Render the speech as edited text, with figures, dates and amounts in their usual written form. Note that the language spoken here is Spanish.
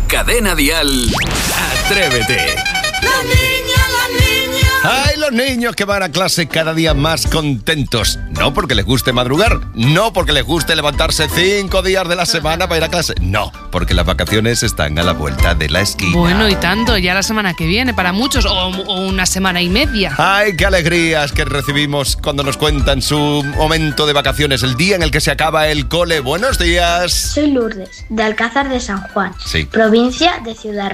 Cadena Dial, Atrévete. La niña. ¡Ay, los niños que van a clase cada día más contentos! No porque les guste madrugar, no porque les guste levantarse 5 días de la semana para ir a clase. No, porque las vacaciones están a la vuelta de la esquina. Bueno, y tanto, ya la semana que viene para muchos, o una semana y media. ¡Ay, qué alegrías que recibimos cuando nos cuentan su momento de vacaciones, el día en el que se acaba el cole! ¡Buenos días! Soy Lourdes, de Alcázar de San Juan, Sí. provincia de Ciudad